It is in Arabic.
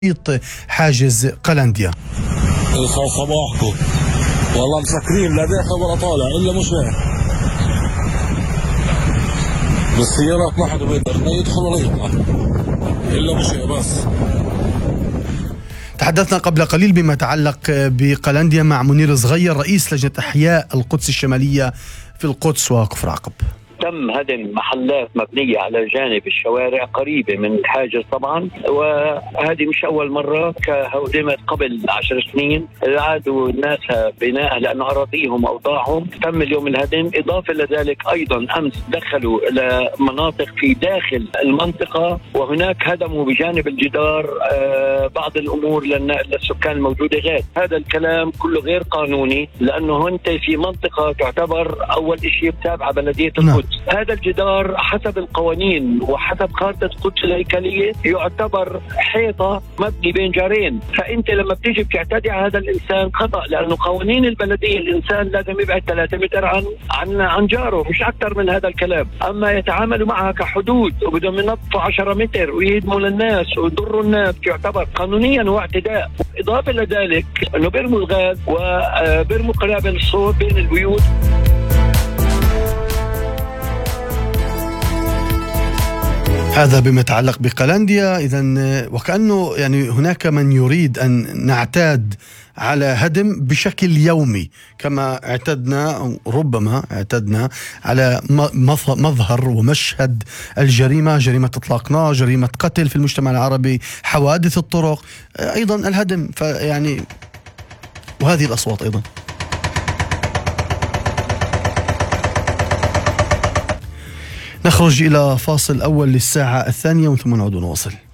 حاجز قلنديا. يسعد صباحكم، والله مسكرين لا داخل ولا طالع الا مشاة بالسيارات، ما حدا بيقدر لا يدخل ولا يطلع الا مشاة بس. تحدثنا قبل قليل بما يتعلق بقلنديا مع منير صغير رئيس لجنة إحياء القدس الشمالية في القدس وكفر عقب. تم هدم محلات مبنية على جانب الشوارع قريبة من الحاجز طبعا، وهذه مش أول مرة، هدمت قبل 10 سنين، عادوا الناس بناء لأن أراضيهم أوضاعهم، تم اليوم الهدم. إضافة لذلك أيضا أمس دخلوا إلى مناطق في داخل المنطقة، وهناك هدموا بجانب الجدار بعض الأمور للسكان الموجودة غير. هذا الكلام كله غير قانوني، لأنه أنت في منطقة تعتبر أول شيء تابعة بلدية القدس. هذا الجدار حسب القوانين وحسب خارطة القدس الهيكلية يعتبر حيطة مبني بين جارين، فأنت لما بتيجي بتعتدي على هذا الإنسان خطأ، لأنه قوانين البلدية الإنسان لازم يبعد 3 متر عن جاره، مش أكثر من هذا الكلام. أما يتعاملوا معها كحدود وبدهم ينطوا 10 متر ويهدموا للناس ويضروا الناس، يعتبر قانونيا هو اعتداء. إضافة لذلك أنه بيرموا الغاز وبيرموا قنابل الصوت بين البيوت. هذا بما يتعلق بقلنديا. إذن وكأنه يعني هناك من يريد أن نعتاد على هدم بشكل يومي كما اعتدنا، ربما اعتدنا على مظهر ومشهد الجريمة، جريمة إطلاق نار، جريمة قتل في المجتمع العربي، حوادث الطرق، أيضا الهدم، فيعني وهذه الأصوات أيضا. نخرج إلى فاصل أول للساعة 2 وثم نعود ونواصل.